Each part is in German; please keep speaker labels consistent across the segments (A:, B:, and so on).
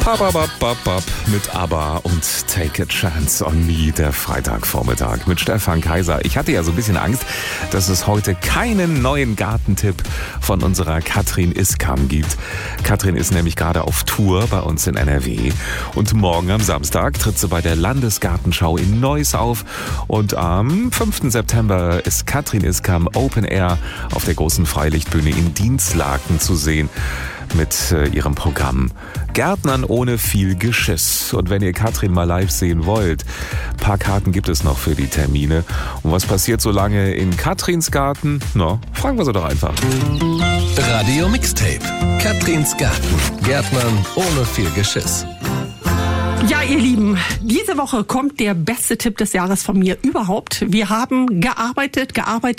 A: Bap mit ABBA und Take a Chance on Me, der Freitagvormittag mit Stefan Kaiser. Ich hatte ja so ein bisschen Angst, dass es heute keinen neuen Gartentipp von unserer Katrin Iskam gibt. Katrin ist nämlich gerade auf Tour bei uns in NRW und morgen am Samstag tritt sie bei der Landesgartenschau in Neuss auf und am 5. September ist Katrin Iskam Open Air auf der großen Freilichtbühne in Dinslaken zu sehen mit ihrem Programm Gärtnern ohne viel Geschiss. Und wenn ihr Katrin mal live sehen wollt, ein paar Karten gibt es noch für die Termine. Und was passiert so lange in Katrins Garten? Na, fragen wir sie doch einfach.
B: Radio Mixtape. Katrins Garten. Gärtnern ohne viel Geschiss.
C: Ja, ihr Lieben, diese Woche kommt der beste Tipp des Jahres von mir überhaupt. Wir haben gearbeitet,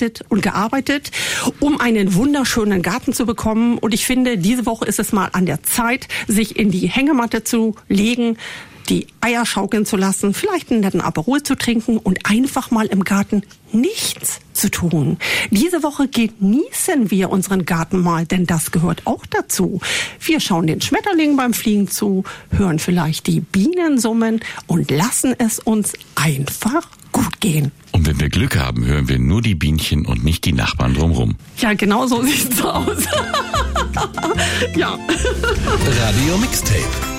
C: um einen wunderschönen Garten zu bekommen. Und ich finde, diese Woche ist es mal an der Zeit, sich in die Hängematte zu legen, die Eier schaukeln zu lassen, vielleicht einen netten Aperol zu trinken und einfach mal im Garten nichts zu tun. Diese Woche genießen wir unseren Garten mal, denn das gehört auch dazu. Wir schauen den Schmetterlingen beim Fliegen zu, hören vielleicht die Bienen summen und lassen es uns einfach gut gehen.
D: Und wenn wir Glück haben, hören wir nur die Bienchen und nicht die Nachbarn drumherum.
C: Ja, genau so sieht's aus. Ja.
B: Radio Mixtape.